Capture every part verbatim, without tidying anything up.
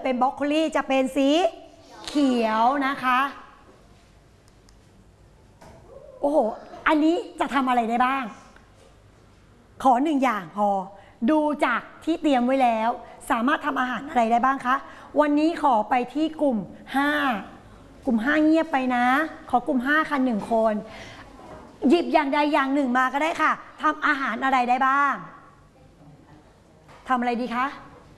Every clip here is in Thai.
เป็นบรอกโคลีจะเป็นสีเขียวนะคะโอ้โหอันนี้จะทำอะไรได้บ้างขอหนึ่งอย่างพอดูจากที่เตรียมไว้แล้วสามารถทำอาหารอะไรได้บ้างคะวันนี้ขอไปที่กลุ่มห้ากลุ่มห้าเงียบไปนะขอกลุ่มห้าค่ะหนึ่งคนหยิบอย่างใดอย่างหนึ่งมาก็ได้ค่ะทำอาหารอะไรได้บ้างทำอะไรดีคะ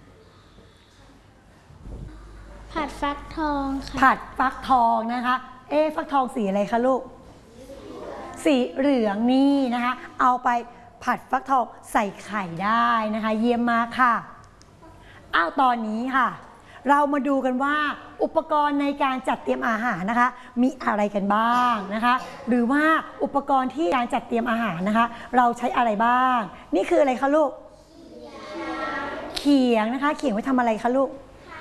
ผัดฟักทองค่ะผัดฟักทองนะคะเอ๊ะฟักทองสีอะไรคะลูกสีเหลืองนี่นะคะเอาไปผัดฟักทองใส่ไข่ได้นะคะเยี่ยมมากค่ะอ้าวตอนนี้ค่ะเรามาดูกันว่าอุปกรณ์ในการจัดเตรียมอาหารนะคะมีอะไรกันบ้างนะคะหรือว่าอุปกรณ์ที่การจัดเตรียมอาหารนะคะเราใช้อะไรบ้างนี่คืออะไรคะลูกเขียงนะคะเขียงไว้ทำอะไรคะลูก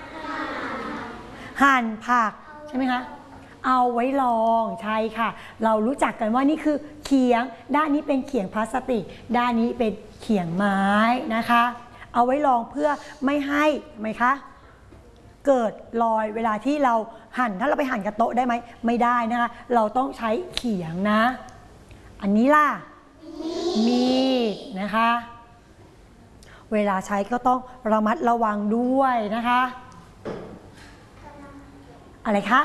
หั่นผักใช่ไหมคะเอาไว้ลองใช่ค่ะเรารู้จักกันว่านี่คือเขียงด้านนี้เป็นเขียงพลาสติกด้านนี้เป็นเขียงไม้นะคะเอาไว้ลองเพื่อไม่ให้ไหมคะเกิดรอยเวลาที่เราหั่นถ้าเราไปหั่นกับโต๊ะได้ไหมไม่ได้นะคะเราต้องใช้เขียงนะอันนี้ล่ะมีดนะคะเวลาใช้ก็ต้องระมัดระวังด้วยนะคะอะไรคะ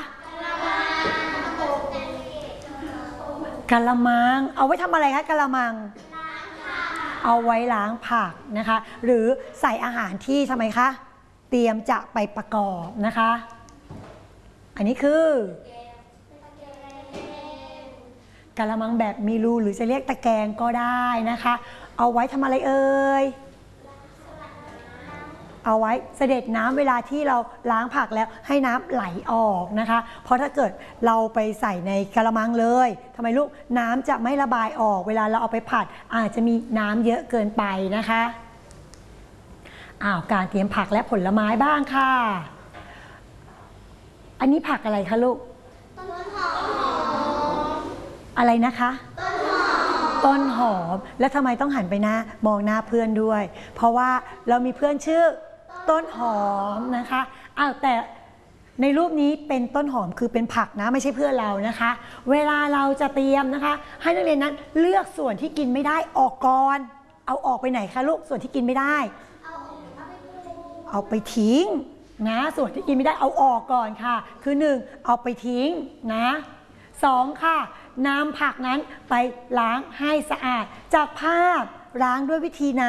กะละมังเอาไว้ทำอะไรคะกะละมังเอาไว้ล้างผักนะคะหรือใส่อาหารที่ทำไมคะเตรียมจะไปประกอบนะคะอันนี้คือกะละมังแบบมีรูหรือจะเรียกตะแกรงก็ได้นะคะเอาไว้ทำอะไรเอ่ยเอาไว้เสด็จน้ำเวลาที่เราล้างผักแล้วให้น้ำไหลออกนะคะเพราะถ้าเกิดเราไปใส่ในกะละมังเลยทำไมลูกน้ำจะไม่ระบายออกเวลาเราเอาไปผัดอาจจะมีน้ำเยอะเกินไปนะคะอ้าวการเตรียมผักและผลไม้บ้างค่ะอันนี้ผักอะไรคะลูกต้นหอมอะไรนะคะต้นหอมแล้วทำไมต้องหันไปหน้ามองหน้าเพื่อนด้วยเพราะว่าเรามีเพื่อนชื่อต้นหอมนะคะอ้าวแต่ในรูปนี้เป็นต้นหอมคือเป็นผักนะไม่ใช่เพื่อนเรานะคะเวลาเราจะเตรียมนะคะให้นักเรียนนั้นเลือกส่วนที่กินไม่ได้ออกก่อนเอาออกไปไหนคะลูกส่วนที่กินไม่ได้เอาไปทิ้งนะส่วนที่กินไม่ได้เอาออกก่อนค่ะคือหนึ่งเอาไปทิ้งนะสองค่ะนำผักนั้นไปล้างให้สะอาดจากภาพล้างด้วยวิธีไหน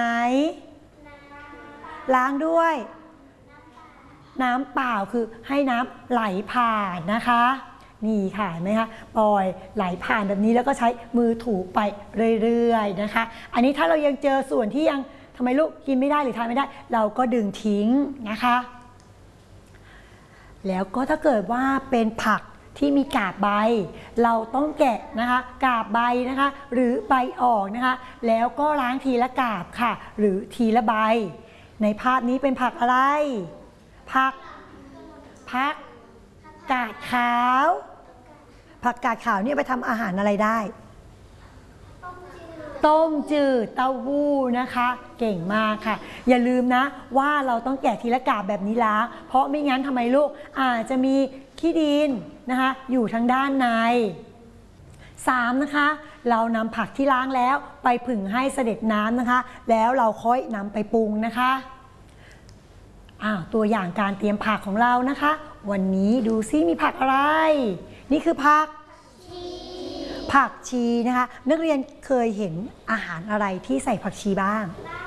ล้างด้วยน้ำเปล่าคือให้น้ำไหลผ่านนะคะนี่ค่ะเห็นไหมคะปล่อยไหลผ่านแบบนี้แล้วก็ใช้มือถูไปเรื่อยๆนะคะอันนี้ถ้าเรายังเจอส่วนที่ยังทำไมลูกกินไม่ได้หรือทานไม่ได้เราก็ดึงทิ้งนะคะแล้วก็ถ้าเกิดว่าเป็นผักที่มีกาบใบเราต้องแกะนะคะกาบใบนะคะหรือใบออกนะคะแล้วก็ล้างทีละกาบค่ะหรือทีละใบในภาพนี้เป็นผักอะไรผักผักกาดขาวผักกาดขาวเนี่ยไปทำอาหารอะไรได้ต้มจืดเต้าหู้นะคะเก่งมากค่ะอย่าลืมนะว่าเราต้องแกะทีละกาบแบบนี้ล้างเพราะไม่งั้นทำไมลูกอาจจะมีขี้ดินนะคะอยู่ทางด้านในสามนะคะเรานำผักที่ล้างแล้วไปผึ่งให้เสด็จน้ำนะคะแล้วเราค่อยนำไปปรุงนะคะอ้าวตัวอย่างการเตรียมผักของเรานะคะวันนี้ดูซิมีผักอะไรนี่คือผักผักชีนะคะนักเรียนเคยเห็นอาหารอะไรที่ใส่ผักชีบ้าง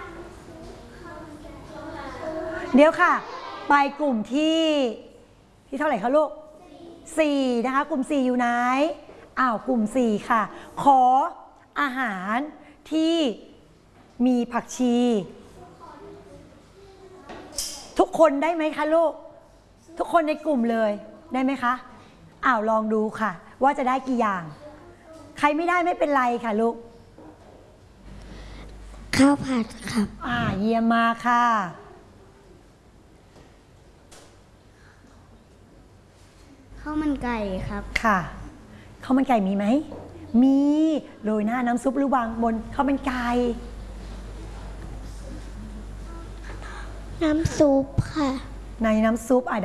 เดี๋ยวค่ะไปกลุ่มที่ที่เท่าไหร่คะลูกสี่นะคะกลุ่มสี่อยู่ไหนอ้าวกลุ่มสี่ค่ะขออาหารที่มีผักชีทุกคนได้ไหมคะลูกทุกคนในกลุ่มเลยได้ไหมคะอ้าวลองดูค่ะว่าจะได้กี่อย่างใครไม่ได้ไม่เป็นไรค่ะลูกข้าวผัดครับอ่าเยี่ยมมากค่ะข้าวมันไก่ครับค่ะข้าวมันไก่มีไหมมีโรยหน้าน้ำซุปหรือวางบนข้าวมันไก่น้ำซุปค่ะในน้ำซุปอ่ะ